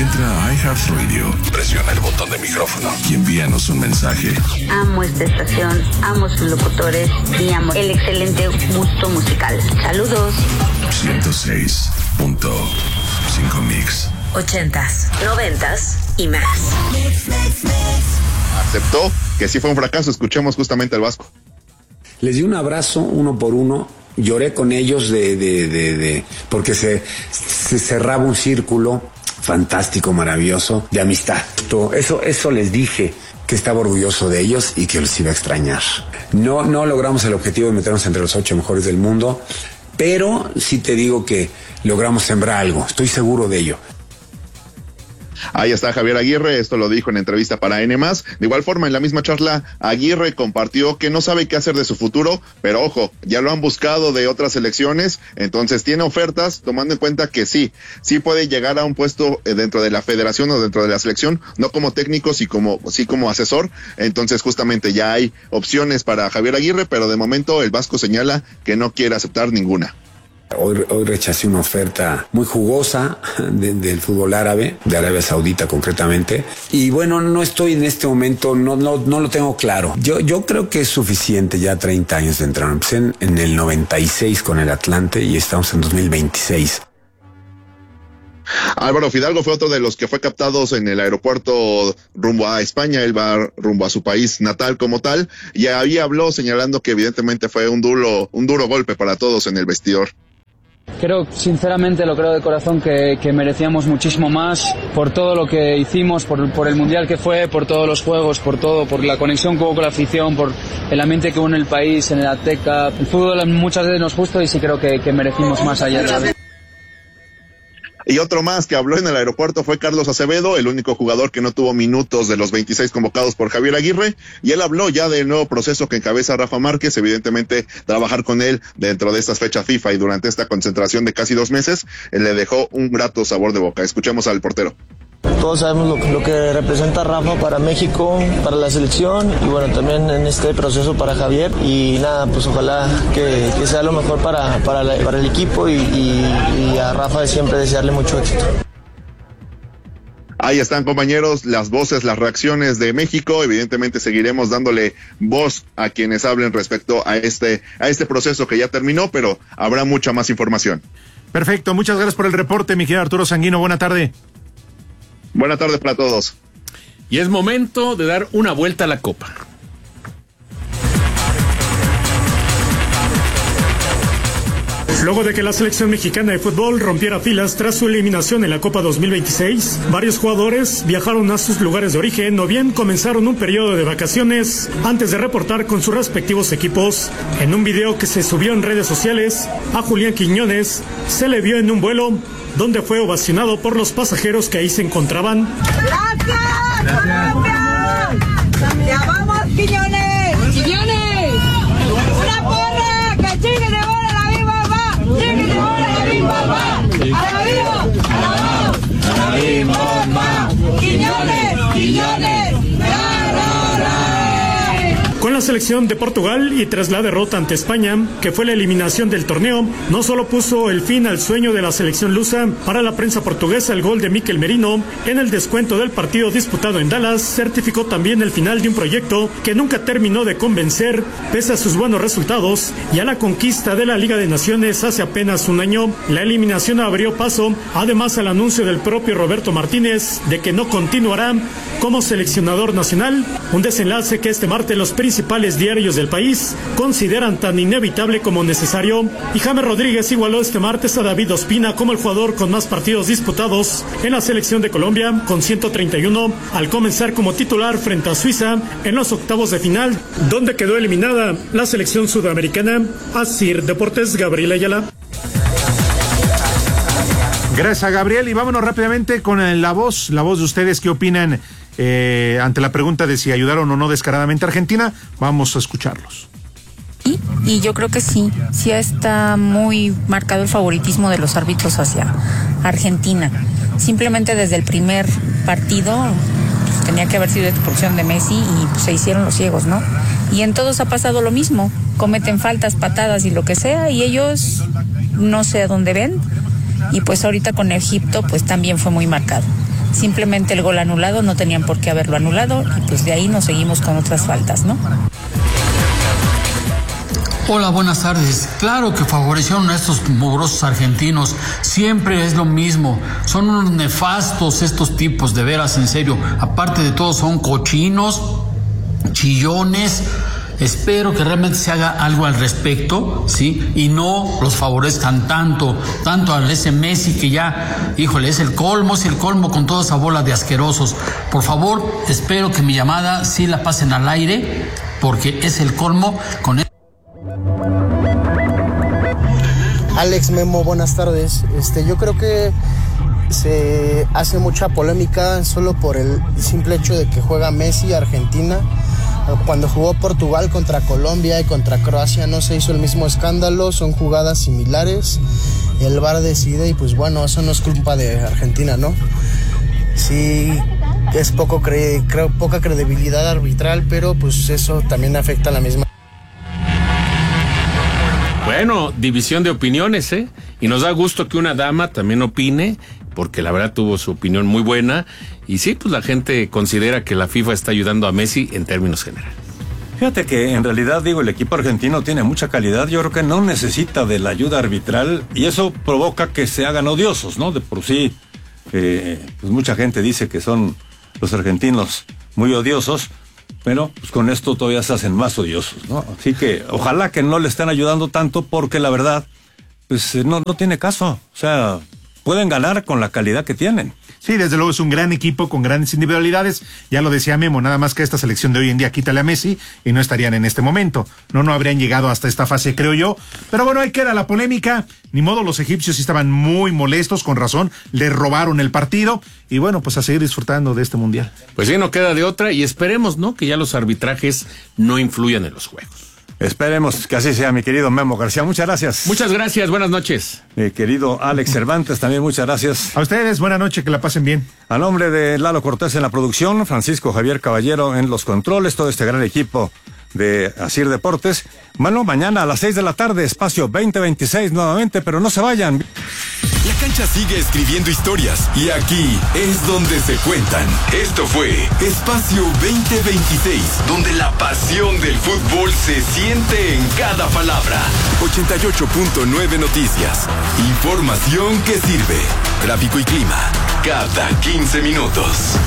Entra a iHeartRadio, presiona el botón de micrófono y envíanos un mensaje. Amo esta estación, amo sus locutores y amo el excelente gusto musical. Saludos. 106.5 Mix. 80s, 90s y más. Aceptó que sí fue un fracaso. Escuchemos justamente al Vasco. Les di un abrazo uno por uno, lloré con ellos porque se cerraba un círculo fantástico, maravilloso, de amistad. Eso les dije, que estaba orgulloso de ellos y que los iba a extrañar. No logramos el objetivo de meternos entre los 8 mejores del mundo, pero sí te digo que logramos sembrar algo, estoy seguro de ello. Ahí está Javier Aguirre, esto lo dijo en entrevista para N+. De igual forma, en la misma charla, Aguirre compartió que no sabe qué hacer de su futuro, pero ojo, ya lo han buscado de otras selecciones, entonces tiene ofertas, tomando en cuenta que sí puede llegar a un puesto dentro de la federación o dentro de la selección, no como técnico, sí como asesor. Entonces justamente ya hay opciones para Javier Aguirre, pero de momento el Vasco señala que no quiere aceptar ninguna. Hoy rechacé una oferta muy jugosa del fútbol árabe, de Arabia Saudita concretamente. Y bueno, no estoy en este momento, no lo tengo claro. Yo creo que es suficiente ya 30 años de entrenador. Empecé en el 96 con el Atlante y estamos en 2026. Álvaro Fidalgo fue otro de los que fue captados en el aeropuerto rumbo a España. Él va rumbo a su país natal como tal, y ahí habló señalando que evidentemente fue un duro golpe para todos en el vestidor. Sinceramente lo creo de corazón que merecíamos muchísimo más por todo lo que hicimos, por el mundial que fue, por todos los juegos, por la conexión que hubo con la afición, por el ambiente que hubo en el país, en el Azteca. El fútbol muchas veces nos justo y sí creo que merecimos más ayer. Y otro más que habló en el aeropuerto fue Carlos Acevedo, el único jugador que no tuvo minutos de los 26 convocados por Javier Aguirre, y él habló ya del nuevo proceso que encabeza Rafa Márquez. Evidentemente trabajar con él dentro de estas fechas FIFA y durante esta concentración de casi 2 meses le dejó un grato sabor de boca. Escuchemos al portero. Todos sabemos lo que representa Rafa para México, para la selección y bueno, también en este proceso para Javier, y nada, pues ojalá que sea lo mejor para el equipo y a Rafa siempre desearle mucho éxito. Ahí están, compañeros, las voces, las reacciones de México. Evidentemente seguiremos dándole voz a quienes hablen respecto a este proceso que ya terminó, pero habrá mucha más información. Perfecto, muchas gracias por el reporte, mi querido Arturo Sanguino. Buena tarde. Buenas tardes para todos. Y es momento de dar una vuelta a la Copa. Luego de que la selección mexicana de fútbol rompiera filas tras su eliminación en la Copa 2026, varios jugadores viajaron a sus lugares de origen o bien comenzaron un periodo de vacaciones antes de reportar con sus respectivos equipos. En un video que se subió en redes sociales, a Julián Quiñones se le vio en un vuelo donde fue ovacionado por los pasajeros que ahí se encontraban. ¡Gracias! ¡Gracias! ¡Ya vamos, Quiñones! ¡Quiñones! ¡Una porra! ¡Que chique de bola la misma va! ¡Chique de bola la misma va! ¡A la viva! ¡A la vamos! ¡A la misma va! ¡Quiñones! ¡Quiñones! Con la selección de Portugal y tras la derrota ante España, que fue la eliminación del torneo, no solo puso el fin al sueño de la selección lusa. Para la prensa portuguesa, el gol de Mikel Merino en el descuento del partido disputado en Dallas certificó también el final de un proyecto que nunca terminó de convencer, pese a sus buenos resultados y a la conquista de la Liga de Naciones hace apenas un año. La eliminación abrió paso, además, al anuncio del propio Roberto Martínez de que no continuará como seleccionador nacional, un desenlace que este martes los principales diarios del país consideran tan inevitable como necesario. Y James Rodríguez igualó este martes a David Ospina como el jugador con más partidos disputados en la selección de Colombia, con 131, al comenzar como titular frente a Suiza en los octavos de final, donde quedó eliminada la selección sudamericana. Asir Deportes, Gabriel Ayala. Gracias, Gabriel, y vámonos rápidamente con la voz de ustedes. ¿Qué opinan ante la pregunta de si ayudaron o no descaradamente a Argentina? Vamos a escucharlos. Y yo creo que sí está muy marcado el favoritismo de los árbitros hacia Argentina. Simplemente desde el primer partido pues, tenía que haber sido expulsión de Messi y pues, se hicieron los ciegos, ¿no? Y en todos ha pasado lo mismo, cometen faltas, patadas y lo que sea, y ellos no sé a dónde ven. Y pues ahorita con Egipto pues también fue muy marcado. Simplemente el gol anulado, no tenían por qué haberlo anulado y pues de ahí nos seguimos con otras faltas, ¿no? Hola, buenas tardes. Claro que favorecieron a estos mugrosos argentinos. Siempre es lo mismo. Son unos nefastos estos tipos, de veras, en serio. Aparte de todo, son cochinos, chillones. Espero que realmente se haga algo al respecto, ¿sí? Y no los favorezcan tanto a ese Messi que ya, híjole, es el colmo con toda esa bola de asquerosos. Por favor, espero que mi llamada sí la pasen al aire, porque es el colmo con Alex, Memo, buenas tardes. Yo creo que se hace mucha polémica solo por el simple hecho de que juega Messi, Argentina. Cuando jugó Portugal contra Colombia y contra Croacia no se hizo el mismo escándalo, son jugadas similares. El VAR decide y pues bueno, eso no es culpa de Argentina, ¿no? Sí, es poca credibilidad arbitral, pero pues eso también afecta a la misma. Bueno, división de opiniones, ¿eh? Y nos da gusto que una dama también opine, porque la verdad tuvo su opinión muy buena. Y sí, pues la gente considera que la FIFA está ayudando a Messi en términos generales. Fíjate que en realidad, el equipo argentino tiene mucha calidad. Yo creo que no necesita de la ayuda arbitral y eso provoca que se hagan odiosos, ¿no? De por sí, pues mucha gente dice que son los argentinos muy odiosos. Pero pues con esto todavía se hacen más odiosos, ¿no? Así que ojalá que no le estén ayudando tanto porque la verdad, pues no tiene caso. O sea, pueden ganar con la calidad que tienen. Sí, desde luego es un gran equipo con grandes individualidades. Ya lo decía Memo, nada más que esta selección de hoy en día quítale a Messi y no estarían en este momento. No habrían llegado hasta esta fase, creo yo. Pero bueno, ahí queda la polémica. Ni modo, los egipcios estaban muy molestos, con razón. Le robaron el partido. Y bueno, pues a seguir disfrutando de este mundial. Pues sí, no queda de otra. Y esperemos, ¿no?, que ya los arbitrajes no influyan en los juegos. Esperemos que así sea, mi querido Memo García. Muchas gracias. Muchas gracias, buenas noches. Mi querido Alex Cervantes, también muchas gracias. A ustedes, buena noche, que la pasen bien. A nombre de Lalo Cortés en la producción, Francisco Javier Caballero en los controles, todo este gran equipo de Asir Deportes. Bueno, mañana a las 6 de la tarde, espacio 2026 nuevamente, pero no se vayan. La cancha sigue escribiendo historias y aquí es donde se cuentan. Esto fue Espacio 2026, donde la pasión del fútbol se siente en cada palabra. 88.9 Noticias. Información que sirve. Tráfico y clima cada 15 minutos.